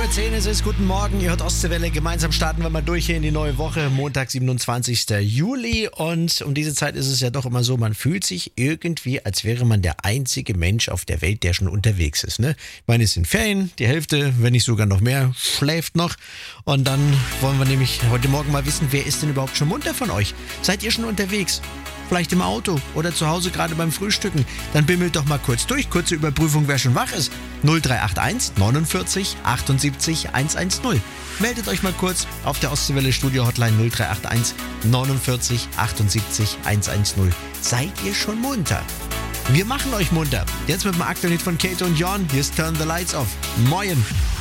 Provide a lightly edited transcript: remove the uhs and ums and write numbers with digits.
10 ist es. Guten Morgen, ihr hört Ostseewelle. Gemeinsam starten wir mal durch hier in die neue Woche. Montag, 27. Juli. Und um diese Zeit ist es ja doch immer so, man fühlt sich irgendwie, als wäre man der einzige Mensch auf der Welt, der schon unterwegs ist. Ne? Ich meine, es sind Ferien, die Hälfte, wenn nicht sogar noch mehr, schläft noch. Und dann wollen wir nämlich heute Morgen mal wissen, wer ist denn überhaupt schon munter von euch? Seid ihr schon unterwegs? Vielleicht im Auto oder zu Hause gerade beim Frühstücken. Dann bimmelt doch mal kurz durch. Kurze Überprüfung, wer schon wach ist. 0381 49 78 110. Meldet euch mal kurz auf der Ostseewelle Studio Hotline 0381 49 78 110. Seid ihr schon munter? Wir machen euch munter. Jetzt mit dem aktuellen Hit von Kate und Jorn. Hier ist Turn the Lights Off. Moin.